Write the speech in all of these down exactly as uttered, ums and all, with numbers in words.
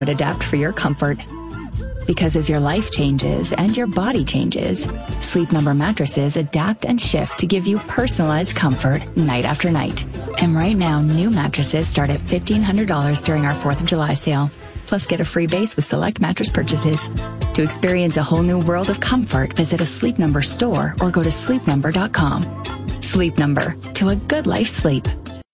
adapt for your comfort. Because as your life changes and your body changes, Sleep Number mattresses adapt and shift to give you personalized comfort night after night. And right now, new mattresses start at fifteen hundred dollars during our fourth of July sale. Plus, get a free base with select mattress purchases. To experience a whole new world of comfort, visit a Sleep Number store or go to sleep number dot com. Sleep Number, to a good life sleep.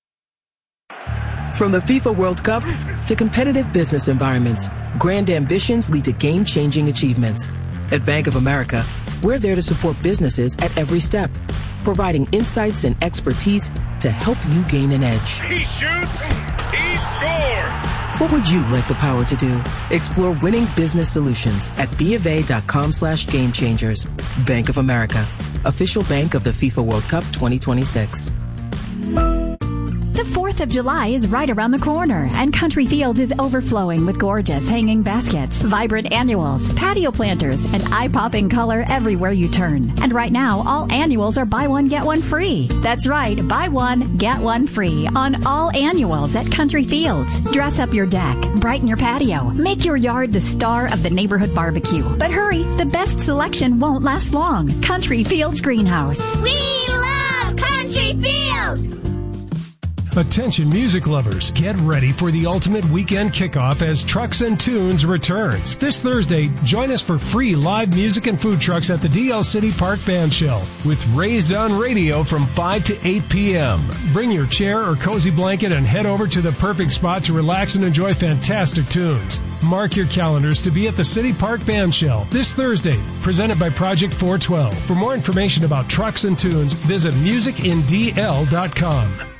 From the FIFA World Cup to competitive business environments, grand ambitions lead to game-changing achievements. At Bank of America, we're there to support businesses at every step, providing insights and expertise to help you gain an edge. He shoots, he scores! What would you like the power to do? Explore winning business solutions at bofa.com slash game changers. Bank of America, official bank of the FIFA World Cup twenty twenty-six. The fourth of July is right around the corner, and Country Fields is overflowing with gorgeous hanging baskets, vibrant annuals, patio planters, and eye-popping color everywhere you turn. And right now, all annuals are buy one, get one free. That's right, buy one, get one free on all annuals at Country Fields. Dress up your deck, brighten your patio, make your yard the star of the neighborhood barbecue. But hurry, the best selection won't last long. Country Fields Greenhouse. We love Country Fields! Attention music lovers, get ready for the ultimate weekend kickoff as Trucks and Tunes returns. This Thursday, join us for free live music and food trucks at the D L City Park Band Shell with Raised on Radio from five to eight p.m. Bring your chair or cozy blanket and head over to the perfect spot to relax and enjoy fantastic tunes. Mark your calendars to be at the City Park Band Shell this Thursday, presented by Project four twelve. For more information about Trucks and Tunes, visit music in d l dot com.